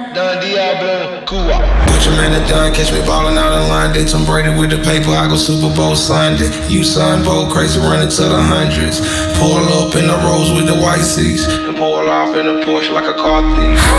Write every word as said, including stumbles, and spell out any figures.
Don Diablo, Cuba. Put your man it done, catch me ballin' out in line. Did Tom Brady with the paper, I go Super Bowl Sunday. You son, bold, crazy, running to the hundreds. Pull up in the Rolls with the white seats, and pull off in a Porsche like a car thief.